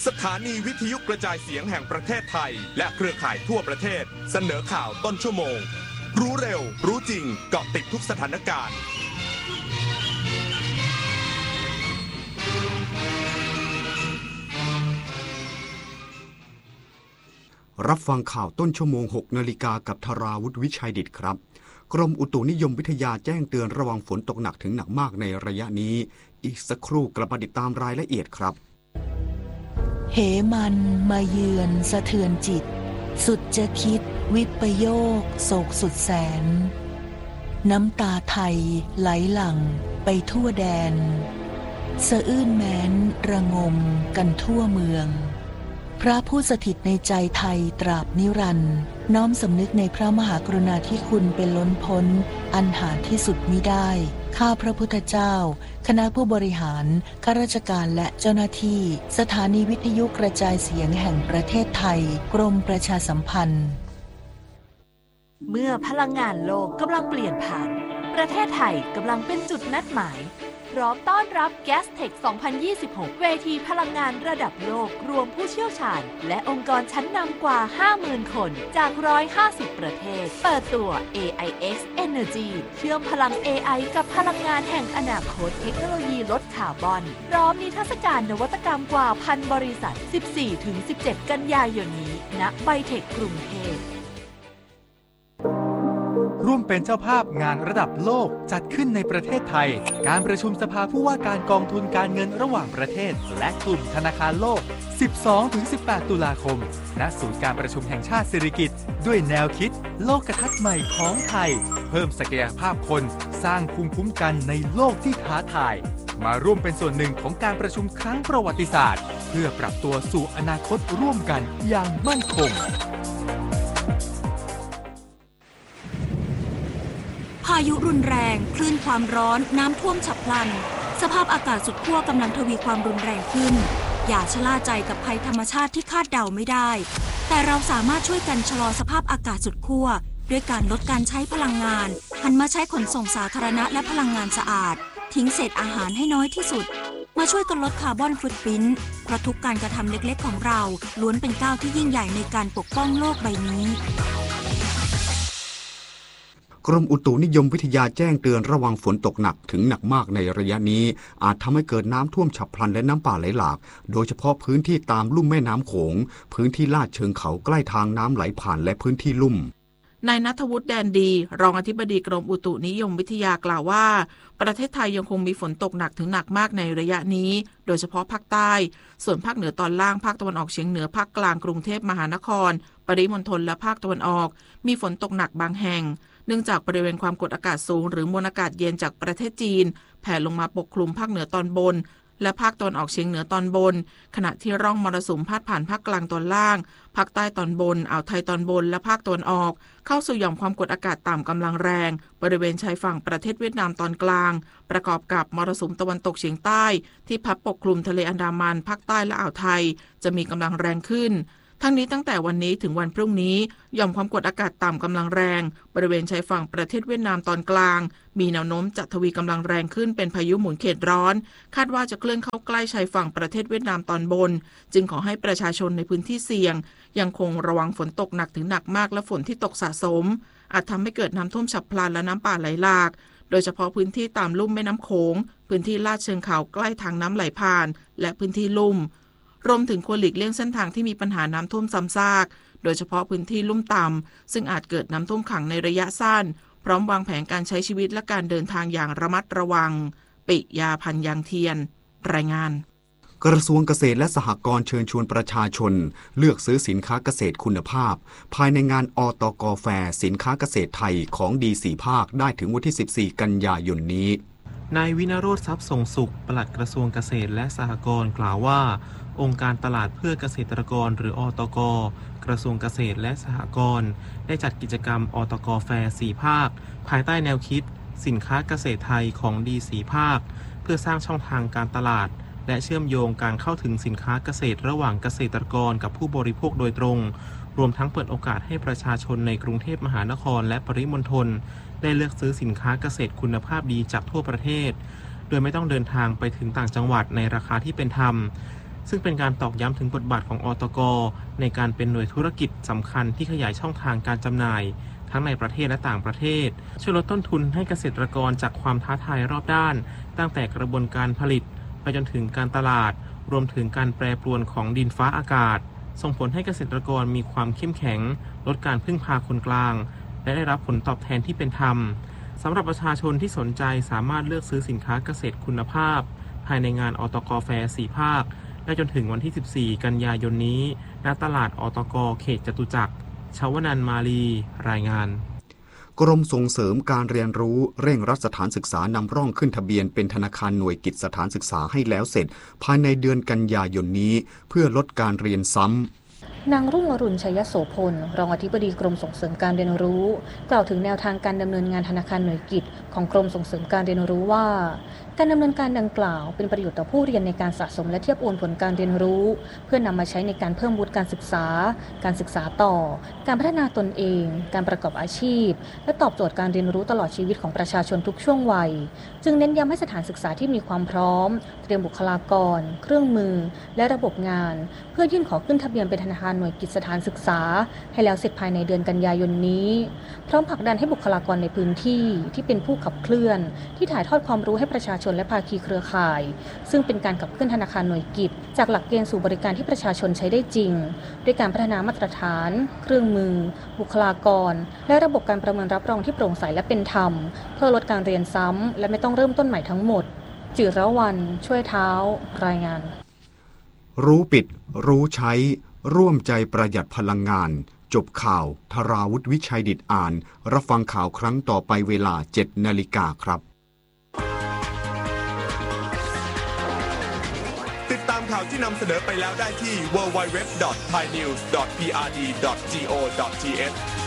สถานีวิทยุกระจายเสียงแห่งประเทศไทยและเครือข่ายทั่วประเทศเสนอข่าวต้นชั่วโมงรู้เร็วรู้จริงเกาะติดทุกสถานการณ์รับฟังข่าวต้นชั่วโมง 6 นาฬิกากับธราวุฒิวิชัยดิษฐ์ครับกรมอุตุนิยมวิทยาแจ้งเตือนระวังฝนตกหนักถึงหนักมากในระยะนี้อีกสักครู่กลับมาติดตามรายละเอียดครับเหมันมาเยือนสะเทือนจิตสุดจะคิดวิปโยคโศกสุดแสนน้ำตาไทยไหลหลั่งไปทั่วแดนสะอื้นแม้นระงมกันทั่วเมืองพระผู้สถิตในใจไทยตราบนิรันดร์น้อมสำนึกในพระมหากรุณาธิคุณเป็นล้นพ้นอันหาที่สุดมิได้ข้าพระพุทธเจ้าคณะผู้บริหารข้าราชการและเจ้าหน้าที่สถานีวิทยุกระจายเสียงแห่งประเทศไทยกรมประชาสัมพันธ์เมื่อพลังงานโลกกำลังเปลี่ยนผ่านประเทศไทยกำลังเป็นจุดนัดหมายพร้อมต้อนรับ Gastech 2026 เวทีพลังงานระดับโลกรวมผู้เชี่ยวชาญและองค์กรชั้นนำกว่า 50,000 คนจาก150 ประเทศเปิดตัว AIX Energy เชื่อมพลัง AI กับพลังงานแห่งอนาคตเทคโนโลยีลดคาร์บอนพร้อมนิทรรศการนวัตกรรมกว่า 1,000 บริษัท 14-17 กันยายนนี้ณไบเทคกรุงเทพร่วมเป็นเจ้าภาพงานระดับโลกจัดขึ้นในประเทศไทยการประชุมสภาผู้ว่าการกองทุนการเงินระหว่างประเทศและกลุ่มธนาคารโลก 12-18 ตุลาคมณศูนย์การประชุมแห่งชาติสิริกิติ์ด้วยแนวคิดโลกทัศน์ใหม่ของไทยเพิ่มศักยภาพคนสร้างภูมิคุ้มกันในโลกที่ท้าทายมาร่วมเป็นส่วนหนึ่งของการประชุมครั้งประวัติศาสตร์เพื่อปรับตัวสู่อนาคตร่วมกันอย่างมั่นคงพายุรุนแรงคลื่นความร้อนน้ำท่วมฉับพลันสภาพอากาศสุดขั้วกำลังทวีความรุนแรงขึ้นอย่าชะล่าใจกับภัยธรรมชาติที่คาดเดาไม่ได้แต่เราสามารถช่วยกันชะลอสภาพอากาศสุดขั้วด้วยการลดการใช้พลังงานหันมาใช้ขนส่งสาธารณะและพลังงานสะอาดทิ้งเศษอาหารให้น้อยที่สุดมาช่วยกันลดคาร์บอนฟุตพริ้นท์เพราะทุกการกระทำเล็กๆของเราล้วนเป็นก้าวที่ยิ่งใหญ่ในการปกป้องโลกใบนี้กรมอุตุนิยมวิทยาแจ้งเตือนระวังฝนตกหนักถึงหนักมากในระยะนี้อาจทำให้เกิดน้ำท่วมฉับพลันและน้ำป่าไหลหลากโดยเฉพาะพื้นที่ตามลุ่มแม่น้ำโขงพื้นที่ลาดเชิงเขาใกล้ทางน้ำไหลผ่านและพื้นที่ลุ่มนายณัฐวุฒิแดนดีรองอธิบดีกรมอุตุนิยมวิทยากล่าวว่าประเทศไทยยังคงมีฝนตกหนักถึงหนักมากในระยะนี้โดยเฉพาะภาคใต้ส่วนภาคเหนือตอนล่างภาคตะวันออกเฉียงเหนือภาคกลางกรุงเทพมหานครปริมณฑลและภาคตะวันออกมีฝนตกหนักบางแห่งเนื่องจากบริเวณความกดอากาศสูงหรือมวลอากาศเย็นจากประเทศจีนแผ่ลงมาปกคลุมภาคเหนือตอนบนและภาคตะวันออกเฉียงเหนือตอนบนขณะที่ร่องมรสุมพาดผ่านภาคกลางตอนล่างภาคใต้ตอนบนอ่าวไทยตอนบนและภาคตะวันออกเข้าสู่หย่อมความกดอากาศต่ำกำลังแรงบริเวณชายฝั่งประเทศเวียดนามตอนกลางประกอบกับมรสุมตะวันตกเฉียงใต้ที่พัดปกคลุมทะเลอันดามันภาคใต้และอ่าวไทยจะมีกำลังแรงขึ้นทั้งนี้ตั้งแต่วันนี้ถึงวันพรุ่งนี้หย่อมความกดอากาศต่ำกำลังแรงบริเวณชายฝั่งประเทศเวียดนามตอนกลางมีแนวโน้มจะทวีกำลังแรงขึ้นเป็นพายุหมุนเขตร้อนคาดว่าจะเคลื่อนเข้าใกล้ชายฝั่งประเทศเวียดนามตอนบนจึงขอให้ประชาชนในพื้นที่เสี่ยงยังคงระวังฝนตกหนักถึงหนักมากและฝนที่ตกสะสมอาจทำให้เกิดน้ำท่วมฉับพลันและน้ำป่าไหลหลากโดยเฉพาะพื้นที่ตามลุ่มแม่น้ำโขงพื้นที่ลาดเชิงเขาใกล้ทางน้ำไหลผ่านและพื้นที่ลุ่มรวมถึงควรหลีกเลี่ยงเส้นทางที่มีปัญหาน้ำท่วมซ้ำซากโดยเฉพาะพื้นที่ลุ่มต่ำซึ่งอาจเกิดน้ำท่วมขังในระยะสั้นพร้อมวางแผนการใช้ชีวิตและการเดินทางอย่างระมัดระวังปิยาพันธ์ยางเทียนรายงานกระทรวงเกษตรและสหกรณ์เชิญชวนประชาชนเลือกซื้อสินค้าเกษตรคุณภาพภายในงานอตก.แฟร์สินค้าเกษตรไทยของดี4ภาคได้ถึงวันที่14กันยายนนี้นายวิณโรจน์ทรัพย์ส่งสุขปลัดกระทรวงเกษตรและสหกรณ์กล่าวว่าองค์การตลาดเพื่อเกษตรกรหรืออตก.กระทรวงเกษตรและสหกรณ์ได้จัดกิจกรรมอตก.แฟร์4ภาคภายใต้แนวคิดสินค้าเกษตรไทยของดี4ภาคเพื่อสร้างช่องทางการตลาดและเชื่อมโยงการเข้าถึงสินค้าเกษตรระหว่างเกษตรกรกับผู้บริโภคโดยตรงรวมทั้งเปิดโอกาสให้ประชาชนในกรุงเทพมหานครและปริมณฑลได้เลือกซื้อสินค้าเกษตรคุณภาพดีจากทั่วประเทศโดยไม่ต้องเดินทางไปถึงต่างจังหวัดในราคาที่เป็นธรรมซึ่งเป็นการตอกย้ำถึงบทบาทของอตก.ในการเป็นหน่วยธุรกิจสำคัญที่ขยายช่องทางการจำหน่ายทั้งในประเทศและต่างประเทศช่วยลดต้นทุนให้เกษตรกรจากความท้าทายรอบด้านตั้งแต่กระบวนการผลิตไปจนถึงการตลาดรวมถึงการแปรปรวนของดินฟ้าอากาศส่งผลให้เกษตรกรมีความเข้มแข็งลดการพึ่งพาคนกลางและได้รับผลตอบแทนที่เป็นธรรมสำหรับประชาชนที่สนใจสามารถเลือกซื้อสินค้าเกษตรคุณภาพภายในงานอตก.แฟร์4 ภาคได้จนถึงวันที่14 กันยายนนี้ณตลาดอตก.เขตจตุจักรชวนันท์มาลีรายงานกรมส่งเสริมการเรียนรู้เร่งรัดสถานศึกษานำร่องขึ้นทะเบียนเป็นธนาคารหน่วยกิจสถานศึกษาให้แล้วเสร็จภายในเดือนกันยายนนี้เพื่อลดการเรียนซ้ำนางรุ่งอรุณ ชัยโสพลรองอธิบดีกรมส่งเสริมการเรียนรู้กล่าวถึงแนวทางการดำเนินงานธนาคารหน่วยกิจของกรมส่งเสริมการเรียนรู้ว่าการดำเนินการดังกล่าวเป็นประโยชน์ต่อผู้เรียนในการสะสมและเทียบโอนผลการเรียนรู้เพื่อนำมาใช้ในการเพิ่มวุฒิการศึกษาการศึกษาต่อการพัฒนาตนเองการประกอบอาชีพและตอบโจทย์การเรียนรู้ตลอดชีวิตของประชาชนทุกช่วงวัยจึงเน้นย้ำให้สถานศึกษาที่มีความพร้อมเตรียมบุคลากรเครื่องมือและระบบงานเพื่อยื่นขอขึ้นทะเบียนเป็นธนาคารหน่วยกิจสถานศึกษาให้แล้วเสร็จภายในเดือนกันยายนนี้พร้อมผลักดันให้บุคลากรในพื้นที่ที่เป็นผู้ขับเคลื่อนที่ถ่ายทอดความรู้ให้ประชาชนและภาคีเครือข่ายซึ่งเป็นการขับเคลื่อนธนาคารหน่วยกิจจากหลักเกณฑ์สู่บริการที่ประชาชนใช้ได้จริงด้วยการพัฒนามาตรฐานเครื่องมือบุคลากรและระบบการประเมินรับรองที่โปร่งใสและเป็นธรรมเพื่อลดการเรียนซ้ำและไม่ต้องเริ่มต้นใหม่ทั้งหมดจิรวรรณช่วยเท้ารายงานรู้ปิดรู้ใช้ร่วมใจประหยัดพลังงานจบข่าวธราวุฒิวิชัยดิษฐ์อ่านรับฟังข่าวครั้งต่อไปเวลา 7 นาฬิกาครับติดตามข่าวที่นำเสนอไปแล้วได้ที่ www.thainews.prd.go.th